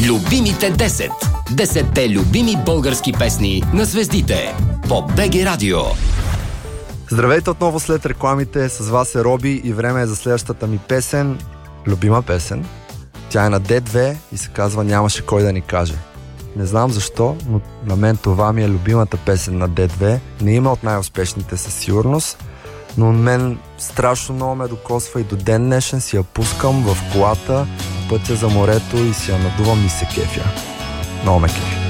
Любимите 10. 10-те любими български песни на звездите по БГ Радио. Здравейте отново след рекламите. С вас е Роби и време е за следващата ми песен. Любима песен. Тя е на D2 и се казва "Нямаше кой да ни каже". Не знам защо, но на мен това ми е любимата песен на D2. Не има от най-успешните със сигурност, но мен страшно много ме докосва и до ден днешен си я пускам в колата, пътя за морето и си я надувам и се кефя. Много ме кефя.